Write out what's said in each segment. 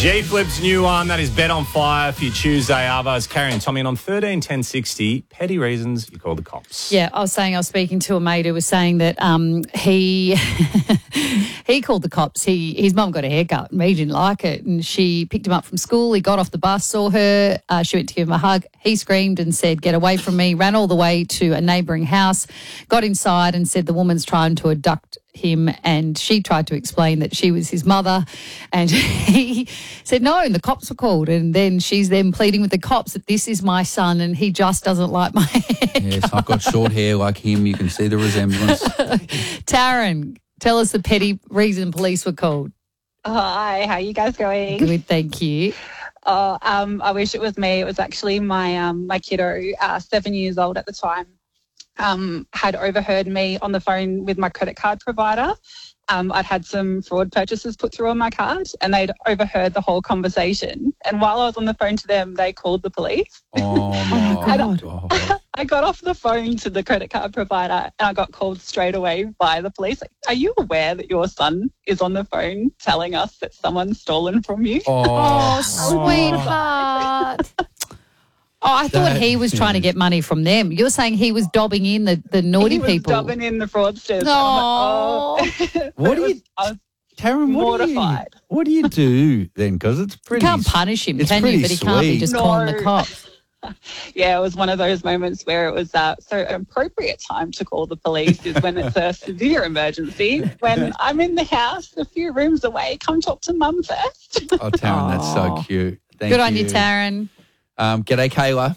G Flip's new one, that is Bet on Fire for your Tuesday Arvos. Carrie and Tommy on 131060. Petty reasons you call the cops. Yeah, I was speaking to a mate who was saying that he he called the cops. His mum got a haircut and he didn't like it, and she picked him up from school. He got off the bus, saw her. She went to give him a hug. He screamed and said, "Get away from me," ran all the way to a neighbouring house, got inside and said the woman's trying to abduct him, and she tried to explain that she was his mother, and he said no, and the cops were called, and then she's then pleading with the cops that this is my son and he just doesn't like my hair. Yes, I've got short hair like him. You can see the resemblance. Taryn, tell us the petty reason police were called. Hi, how are you guys going? Good, thank you. I wish it was me. It was actually my kiddo, 7 years old at the time. Had overheard me on the phone with my credit card provider. I'd had some fraud purchases put through on my card, and they'd overheard the whole conversation. And while I was on the phone to them, they called the police. Oh, my God. I got off the phone to the credit card provider and I got called straight away by the police. Are you aware that your son is on the phone telling us that someone's stolen from you? Oh, sweetheart. Oh, I thought he was trying to get money from them. You're saying he was dobbing in the naughty people. He was dobbing in the fraudsters. No. What do you, Taryn, mortified. What do you do then? Because it's pretty. You can't punish him, it's can you? But he can't be sweet. just calling the cops. Yeah, it was one of those moments where it was so an appropriate time to call the police is when it's a severe emergency. When I'm in the house, a few rooms away, come talk to mum first. Oh, Taryn, that's so cute. Thank Good on you, Taryn. G'day, Kayla.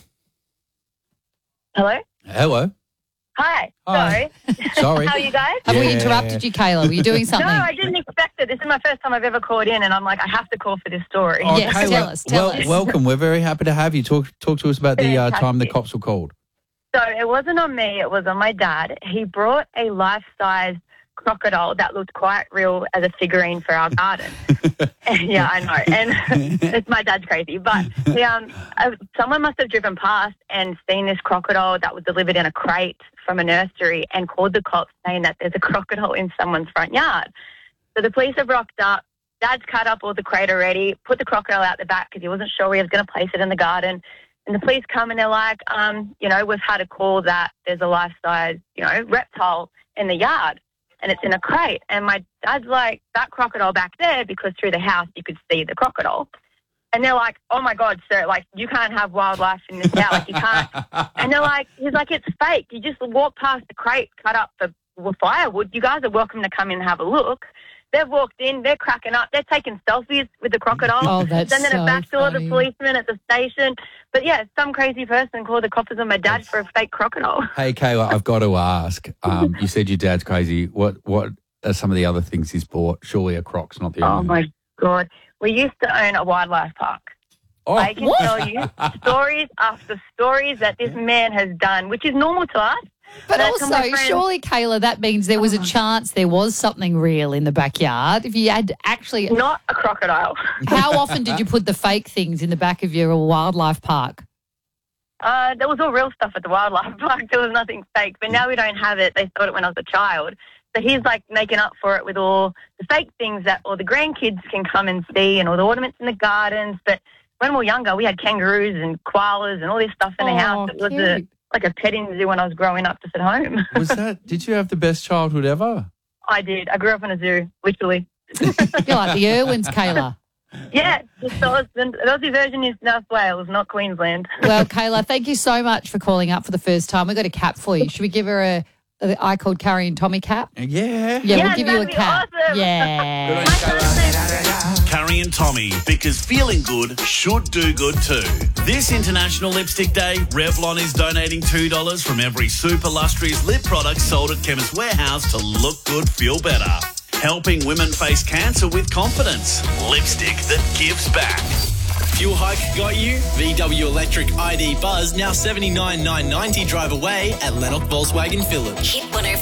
Hello? Hello. Hi. Hi. Sorry. Sorry. How are you guys? Have we interrupted you, Kayla? Were you doing something? No, I didn't expect it. This is my first time I've ever called in, and I'm like, I have to call for this story. Oh, Yes, Kayla, tell us. Welcome. We're very happy to have you. Talk to us about the time the Fantastic. cops were called. So it wasn't on me. It was on my dad. He brought a life-size crocodile that looked quite real as a figurine for our garden. Yeah, I know. And it's my dad's crazy. But someone must have driven past and seen this crocodile that was delivered in a crate from a nursery and called the cops saying that there's a crocodile in someone's front yard. So the police have rocked up. Dad's cut up all the crate already, put the crocodile out the back because he wasn't sure he was going to place it in the garden. And the police come and they're like, we've had a call that there's a life-size, reptile in the yard. And it's in a crate. And my dad's like, that crocodile back there, because through the house you could see the crocodile. And they're like, oh, my God, sir, like, you can't have wildlife in this house. Like, you can't. And they're like, he's like, it's fake. You just walk past the crate cut up for firewood. You guys are welcome to come in and have a look. They've walked in. They're cracking up. They're taking selfies with the crocodile. Oh, that's sending so it back to all the funny. policemen at the station. But, yeah, some crazy person called the cops on my dad for a fake crocodile. Hey, Kayla, I've got to ask. You said your dad's crazy. What are some of the other things he's bought? Surely a croc's not the only Oh, one. my God. We used to own a wildlife park. Oh, I can tell you stories after stories that this man has done, which is normal to us. But I tell my also, friends- surely, Kayla, that means there was a chance there was something real in the backyard. If you had actually, Not a crocodile. how often did you put the fake things in the back of your wildlife park? There was all real stuff at the wildlife park. There was nothing fake. But now we don't have it. They thought it when I was a child. So he's like making up for it with all the fake things that all the grandkids can come and see and all the ornaments in the gardens. But when we were younger, we had kangaroos and koalas and all this stuff in the house. It was cute. like a petting zoo when I was growing up just at home. Did you have the best childhood ever? I did. I grew up in a zoo, literally. You're like the Irwins, Kayla. Yeah, just the Aussie version is South Wales, not Queensland. Well, Kayla, thank you so much for calling up for the first time. We've got a cap for you. Should we give her a I Called Carrie and Tommy cap? Yeah. Yeah, we'll Yes, give you a that'd be cap. awesome. Yeah. My son's Carrie and Tommy, because feeling good should do good too. This International Lipstick Day, Revlon is donating $2 from every super lustrous lip product sold at Chemist Warehouse to look good, feel better. Helping women face cancer with confidence. Lipstick that gives back. Fuel hike got you? VW Electric ID Buzz now $79,990 drive away at Lennox Volkswagen Village. Hit 105.